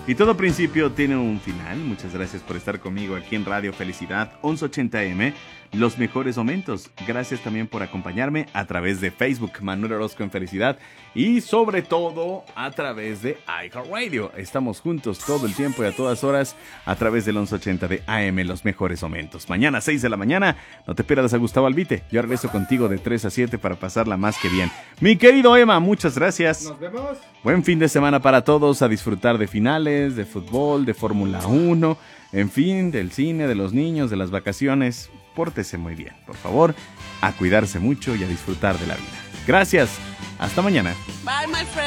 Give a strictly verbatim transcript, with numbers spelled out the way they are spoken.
Y todo principio tiene un final. Muchas gracias por estar conmigo aquí en Radio Felicidad once ochenta A M, los mejores momentos. Gracias también por acompañarme a través de Facebook, Manuel Orozco en Felicidad, y sobre todo a través de iHeartRadio. Estamos juntos todo el tiempo y a todas horas a través del once ochenta de A M, los mejores momentos. Mañana seis de la mañana, no te pierdas a Gustavo Albite. Yo regreso contigo de tres a siete para pasarla más que bien. Mi querido Emma, muchas gracias. Nos vemos. Buen fin de semana para todos, a disfrutar de finales, de fútbol, de Fórmula uno, en fin, del cine, de los niños, de las vacaciones. Pórtese muy bien, por favor, a cuidarse mucho y a disfrutar de la vida. Gracias, hasta mañana. Bye, my friend.